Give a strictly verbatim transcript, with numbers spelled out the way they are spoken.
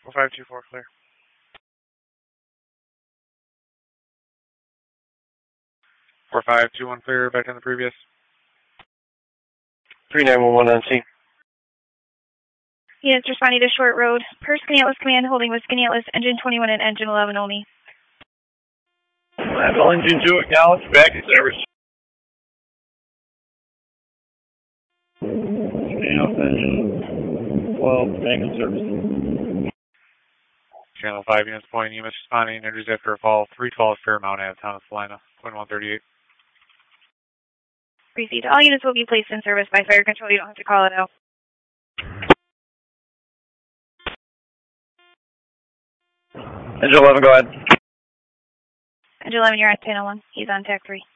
four five two four, clear. four five two one, clear, back on the previous. three nine one one on scene. Units responding to Short Road. Per Skinny Atlas Command, holding with Skinny Atlas, engine twenty-one and engine eleven only. Level engine two, acknowledge, back in service. Engine twelve, back in service. Channel five units point, units responding, injuries after a fall, three twelve Fairmount Ave, Town of Salina, point one thirty-eight. Received. All units will be placed in service by fire control. You don't have to call it out. Engine eleven, go ahead. Engine eleven, you're at ten oh one. He's on tack three.